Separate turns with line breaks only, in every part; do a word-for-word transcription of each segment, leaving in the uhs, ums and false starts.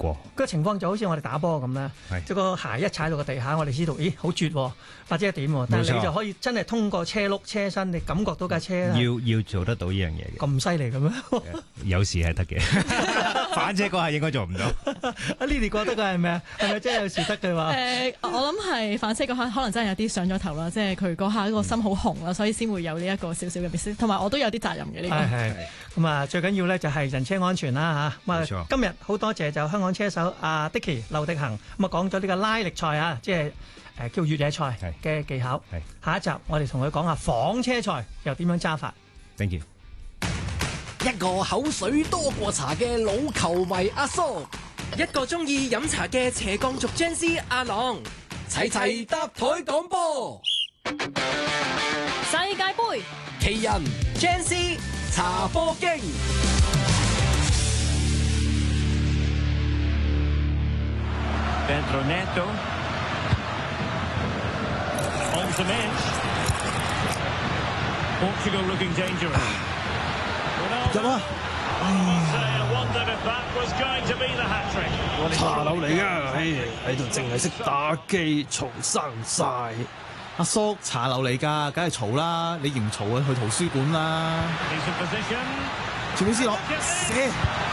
過。
個情況就好似我哋打波咁啦，即係個鞋一踩到個地下，我哋知道，咦，好絕喎，或者係點喎？但係你就可以真係通過車轆、車身，你感覺到架車
要要做得到呢樣嘢嘅。
咁犀利咁樣？
有時係得嘅，反車嗰下應該做唔到。
阿 Lily 覺得佢係咪啊？係咪真係有時得嘅話？
誒，我諗係反車嗰下可能真係有啲上咗頭啦，即係佢嗰下個心好紅啦，所以先會有呢一個少少嘅 miss。同埋我都有啲責任嘅呢個。
係係。咁啊，最緊要咧就係人車安全啦嚇。咁啊，今日好多謝就香港車手阿 Dicky 劉迪恒咁啊講咗呢個拉力賽啊，即係誒叫越野賽嘅技巧。下一集我哋同佢講下房車賽又點樣揸法。
Thank you。
一個口水多過茶嘅老球迷阿蘇，
一個中意飲茶嘅斜槓族 Gen Z 阿朗，
齊齊搭台講波。
世界盃
奇人
Gen Z
茶波經。
Pedro Neto on the bench. Portugal looking dangerous.
入啊！
茶樓嚟噶，唉，喺度淨係識打機，嘈生晒。
阿叔，茶樓嚟㗎，梗係嘈啦！你嫌嘈啊，去圖書館啦。全部斯落射。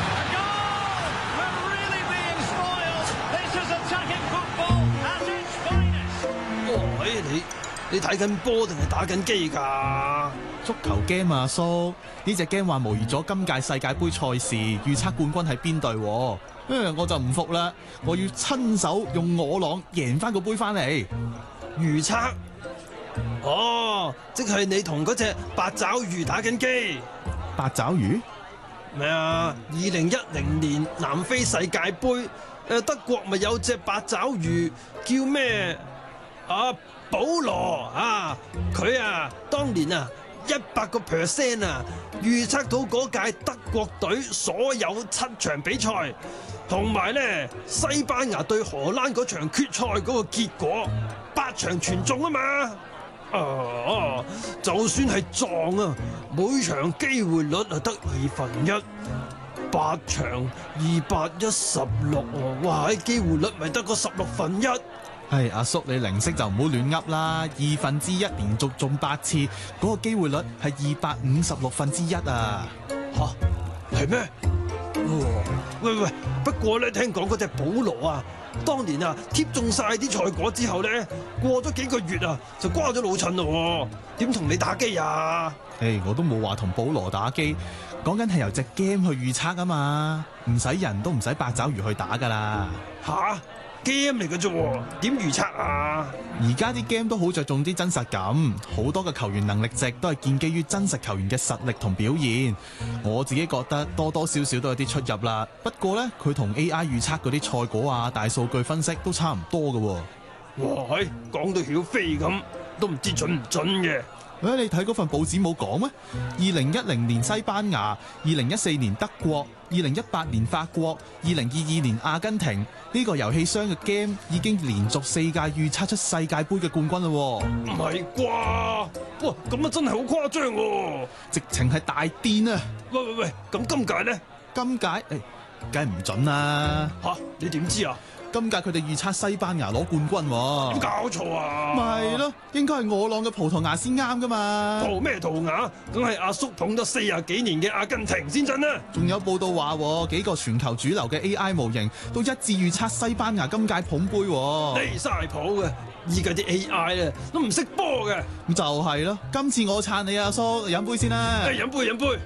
哇！你你睇緊波定係打緊機㗎？
足球 game 啊，阿叔，呢隻 game 話模擬咗今屆世界盃賽事，預測冠軍係邊隊？嗯，我就唔服啦，我要親手用我朗贏翻個杯翻嚟。
預測？哦，即係你同嗰隻八爪魚打緊機。
八爪魚？
咩啊？二零一零年南非世界盃，誒德國咪有隻八爪魚叫咩？啊，保羅啊，佢啊，當年啊。一百個 percent 啊！預測到嗰屆德國隊所有七場比賽，同埋咧西班牙對荷蘭嗰場決賽嗰個結果，八場全中啊嘛！啊啊！就算係撞啊，每場機會率啊得二分一，八場二百一十六喎，哇！喺機會率咪得個十六分一。
係阿叔，你零式就唔好亂噏啦，二分之一連續中八次，嗰、那個機會率係二百五十六分之一啊！
吓，係咩？哦，喂喂，不過咧，聽講嗰隻保羅啊，當年啊貼中晒啲賽果之後咧，過咗幾個月啊，就瓜咗老襯咯，點同你打機啊？
誒，hey, 我都冇話同保羅打機，講緊係由隻 game 去預測啊嘛，唔使人都唔使八爪魚去打噶啦。
吓？game 嚟嘅啫，點預測啊？
而家啲 game 都好着重啲真實感，好多嘅球員能力值都係建基於真實球員嘅實力同表現。我自己覺得多多少少都有啲出入啦。不過呢，佢同 A I 預測嗰啲賽果啊、大數據分析都差唔多嘅。
哇，係講到曉飛咁，都唔知準唔準嘅。
誒，你睇嗰份報紙冇講咩？二零一零年西班牙，二零一四年德國，二零一八年法國，二零二二年阿根廷，呢個遊戲商嘅 game 已經連續四屆預測出世界盃嘅冠軍啦。
唔係啩？哇，咁啊真係好誇張喎！
直情係大癲啊！
喂喂喂，咁今屆呢？
今屆誒，梗係唔準啦。
吓，你點知啊？
今屆佢哋預測西班牙攞冠軍喎。
點搞錯啊？
咪係咯，應該係我朗嘅葡萄牙先啱噶嘛。
葡咩葡牙？梗係阿叔捧咗四十幾年嘅阿根廷先真啦。
仲有報道話，幾個全球主流嘅 A I 模型都一致預測西班牙今屆捧杯。
離晒譜嘅，依家啲 A I 啊都唔識波嘅。
咁就係咯，今次我撐你阿叔，飲杯先啦。
誒，飲杯飲杯。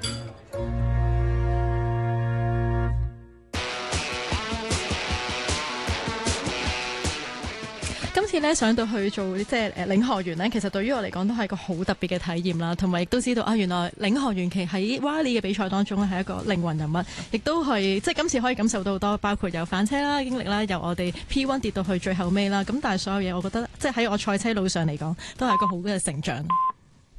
今次咧上到去做即係誒領航員咧，其實對於我嚟講都係個好特別嘅體驗啦，同埋亦都知道啊，原來領航員其喺 Rally 嘅比賽當中咧係一個靈魂人物，亦都係即係今次可以感受到好多，包括由反車啦經歷啦，由我哋 P 一 跌到去最後尾啦，咁但係所有嘢我覺得即係喺我賽車路上嚟講都係一個好嘅成長。